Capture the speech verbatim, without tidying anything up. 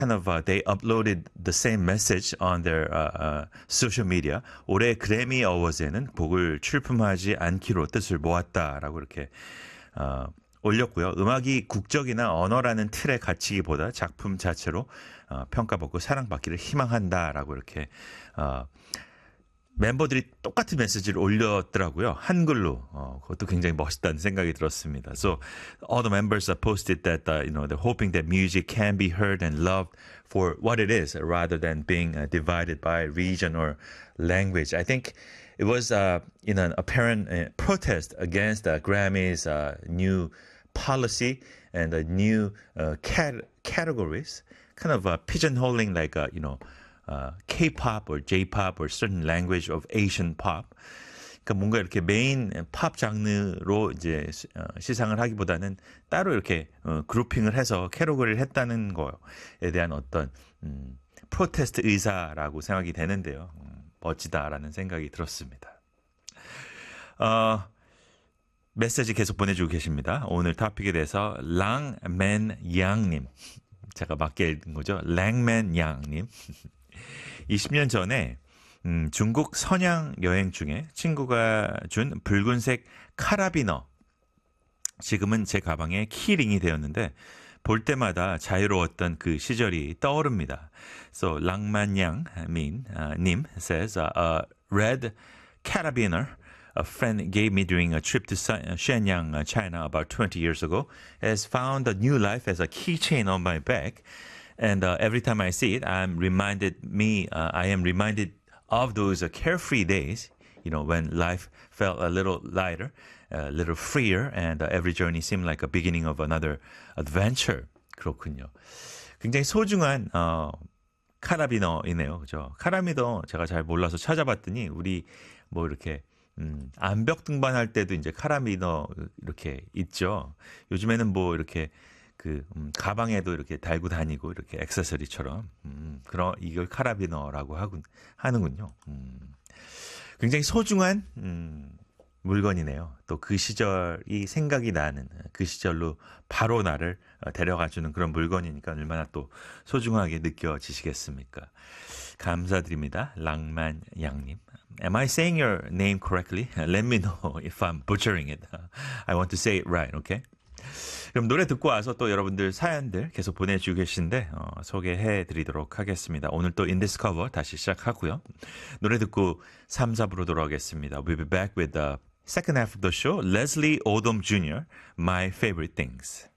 kind of uh, they uploaded the same message on their uh, uh, social media. 올해 그래미 어워즈에는 곡을 출품하지 않기로 뜻을 모았다라고 이렇게 어, 올렸고요. 음악이 국적이나 언어라는 틀에 갇히기보다 작품 자체로 어, 평가받고 사랑받기를 희망한다라고 이렇게 어, 멤버들이 똑같은 메시지를 올렸더라고요. 한글로. 어, 그것도 굉장히 멋있다는 생각이 들었습니다. So all the members posted that uh, you know they're hoping that music can be heard and loved for what it is rather than being uh, divided by region or language. I think it was uh, in an apparent uh, protest against uh, Grammy's uh, new policy and the new uh, cat- categories, kind of uh, pigeonholing like uh, you know. Uh, K-pop or J-pop or certain language of Asian pop. 그러니까 뭔가 이렇게 메인 팝 장르로 이제 어, 시상을 하기보다는 따로 이렇게 어, 그룹핑을 해서 캐러고리를 했다는 거에 대한 어떤 음, 프로테스트 의사라고 생각이 되는데요. 음, 멋지다라는 생각이 들었습니다. 어, 메시지 계속 보내주고 계십니다. 오늘 토픽에 대해서 랑맨 양님, 제가 맞게 읽은 거죠. 랑맨 양님. 이십 년 전에 음, 중국 선양 여행 중에 친구가 준 붉은색 카라비너, 지금은 제 가방의 키링이 되었는데 볼 때마다 자유로웠던 그 시절이 떠오릅니다. So 랑만양 민 uh, 님 says uh, a red carabiner a friend gave me during a trip to Shenyang, China about twenty years ago has found a new life as a keychain on my bag. And uh, every time I see it, I'm reminded me, uh, I am reminded of those uh, carefree days, you know, when life felt a little lighter, a little freer, and uh, every journey seemed like a beginning of another adventure. 그렇군요. 굉장히 소중한 어, 카라비너이네요, 그죠? 카라비너 제가 잘 몰라서 찾아봤더니 우리 뭐 이렇게 음, 암벽 등반할 때도 이제 카라비너 이렇게 있죠. 요즘에는 뭐 이렇게 그 음, 가방에도 이렇게 달고 다니고 이렇게 액세서리처럼 음, 그런 이걸 카라비너라고 하군 하는군요. 음, 굉장히 소중한 음, 물건이네요. 또 그 시절이 생각이 나는 그 시절로 바로 나를 데려가주는 그런 물건이니까 얼마나 또 소중하게 느껴지시겠습니까? 감사드립니다. 랑만 양님. Am I saying your name correctly? Let me know if I'm butchering it. I want to say it right, okay? 그럼 노래 듣고 와서 또 여러분들 사연들 계속 보내주고 계신데 어, 소개해드리도록 하겠습니다. 오늘 또 인디스커버 다시 시작하고요. 노래 듣고 삼, 사 부로 돌아오겠습니다. We'll be back with the second half of the show. Leslie Odom Junior, My Favorite Things.